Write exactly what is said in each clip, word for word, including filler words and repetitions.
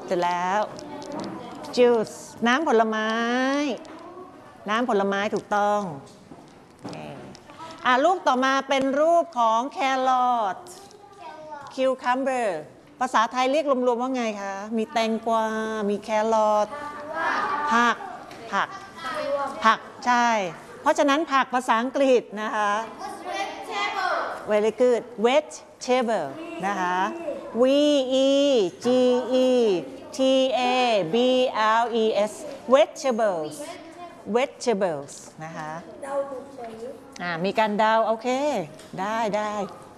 เสร็จแล้ว juice น้ำผลไม้น้ำผลไม้ถูกต้องอ่ารูปต่อมาเป็นรูปของ carrot cucumber ภาษาไทยเรียกรวมๆว่าไงคะมีแตงกวามีแครอทผักผักผักใช่เพราะฉะนั้นผักภาษาอังกฤษนะคะ very good vegetable นะคะ v e g e t a b l e s vegetables vegetables นะคะอ่ามีการเดาโอเคได้ได้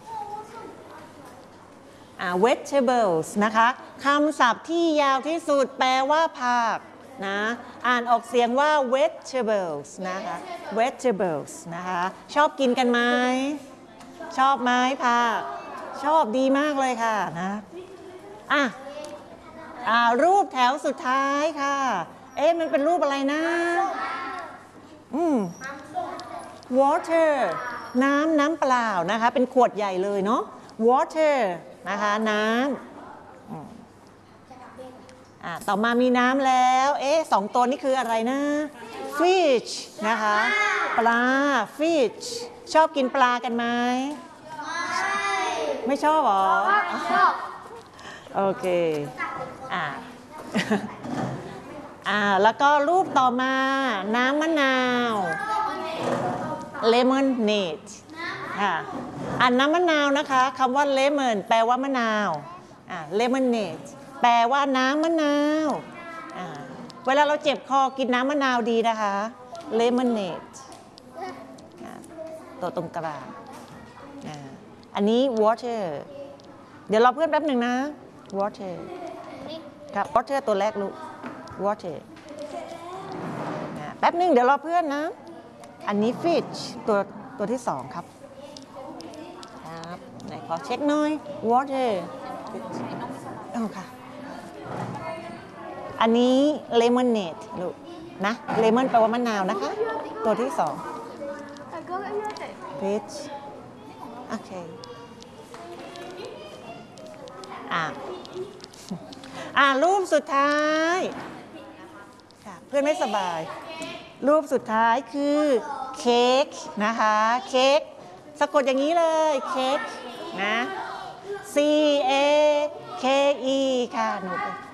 อ่า vegetables นะคะคำศัพท์ที่ยาวที่สุดแปลว่าผักนะอ่านออกเสียงว่า vegetables นะคะ vegetables นะคะชอบกินกันไหมชอบไหมผักชอบดีมากเลยค่ะนะอ่ะอ่ารูปแถวสุดท้ายค่ะเอ๊ะมันเป็นรูปอะไรนะอืม water น้ำน้ำเปล่านะคะเป็นขวดใหญ่เลยเนาะ water นะคะน้ำอ่าต่อมามีน้ำแล้วเอ๊ะสองตัวนี้คืออะไรนะ fish นะคะปลา fish ชอบกินปลากันไหมไม่ชอบหรอชอบโอเคอ่าอ่าแล้วก็รูปต่อมาน้ำมะนาว lemonade ค่ะอ่านน้ำมะนาวนะคะคำว่า lemon แปลว่ามะนาวอ่า lemonade แปลว่าน้ำมะนาวอ่าเวลาเราเจ็บคอกินน้ำมะนาวดีนะคะ lemonade ตัวตรงกลางอ่าอันนี้ water เดี๋ยวรอเพื่อนแป๊บหนึ่งนะ water ครับ water ตัวแรกลูก water แป๊บหนึ่งเดี๋ยวรอเพื่อนนะอันนี้ fish ตัวตัวที่สองครับครับไหนขอเช็คหน่อย water อ๋อค่ะอันนี้ lemonade ลูกนะ lemon แปลว่ามะนาวนะคะตัวที่สอง fish โอเคอ่ะอ่ะรูปสุดท้ายเพื่อนไม่สบายรูปสุดท้ายคือเค้กนะคะเค้กสะกดอย่างนี้เลยเค้กนะ C A K E ค่ะหนู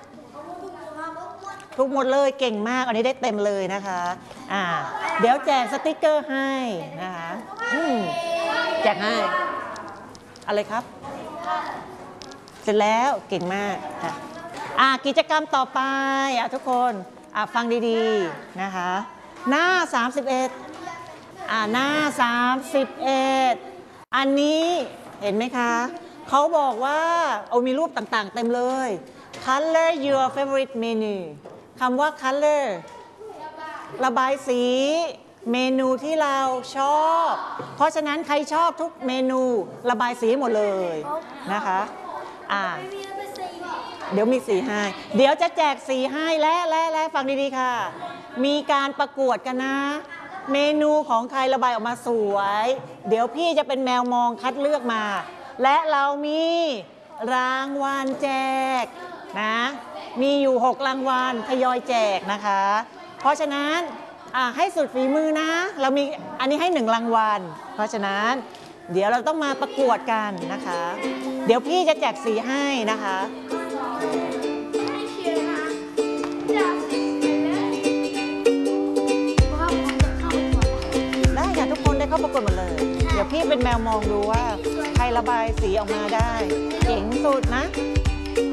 ทุกหมดเลยเก่งมากอันนี้ได้เต็มเลยนะคะอ่าเดี๋ยวแจกสติกเกอร์ให้นะคะแจกให้อะไรครับเสร็จแล้วเก่งมากค่ะอ่ากิจกรรมต่อไปอ่ะทุกคนอ่ะฟังดีๆนะคะหน้าสามสิบเอ็ดอ่าหน้าสามสิบเอ็ดอันนี้เห็นไหมคะเขาบอกว่าเอามีรูปต่างๆเต็มเลย color your favorite menu คำว่า color ระบายสีเมนูที่เราชอบเพราะฉะนั้นใครชอบทุกเมนูระบายสีหมดเลยนะคะอ่าเดี๋ยวมีสีให้เดี๋ยวจะแจกสีให้และและและฟังดีๆค่ะมีการประกวดกันนะเมนูของใครระบายออกมาสวยเดี๋ยวพี่จะเป็นแมวมองคัดเลือกมาและเรามีรางวัลแจกนะมีอยู่หกรางวัลทยอยแจกนะคะเพราะฉะนั้นให้สุดฝีมือนะเรามีอันนี้ให้หนึ่งรางวัลเพราะฉะนั้นเดี๋ยวเราต้องมาประกวดกันนะคะเดี๋ยวพี่จะแจกสีให้นะคะได้ค่ะทุกคนได้เข้าประกวดหมดเลยเดี๋ยวพี่เป็นแมวมองดูว่าใครระบายสีออกมาได้เจ๋งสุดนะ